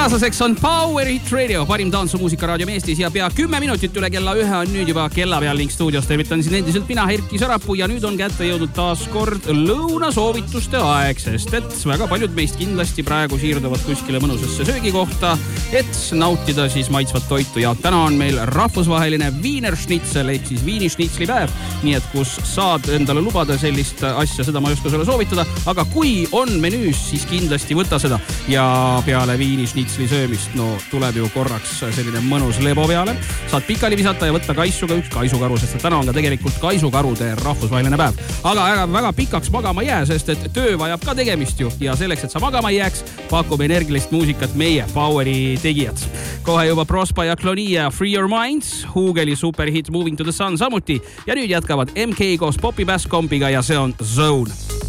kaaslaseks on Power Hit Radio, parim tantsumuusika raadiom Eestis ja pea 10 minutit üle kella 1 on nüüd juba kella peal ning stuudios tervitan siin endiselt mina, Erki Sarapuu ja nüüd on kätte jõudnud taas kord lõunasoovituste aeg, sest et väga paljud meist kindlasti praegu siirduvad kuskile mõnusasse söögikohta, et nautida siis maitsvat toitu ja täna on meil rahvusvaheline Wiener Schnitzel ehk siis viinišnitzli päev, nii et kus saad endale lubada sellist asja, seda ma ei oska sulle soovitada, aga kui on menüüs, siis kindlasti võta seda ja peale viinišnitzli söömist, no tuleb ju korraks selline mõnus lebo peale. Saad pikali visata ja võtta kaissuga üks kaisukaru, sest täna on ka tegelikult kaisukarude rahvusvaheline päev. Aga väga pikaks magama jää, sest et töö vajab ka tegemist ju ja selleks, et sa magama jääks, pakub energilist muusikat meie Poweri tegijad. Kohe juba Prospa ja Clonia Free Your Minds, Hugeli superhit Moving to the Sun samuti ja nüüd jätkavad MK koos Poppy Bass Kompiga ja see on Zone.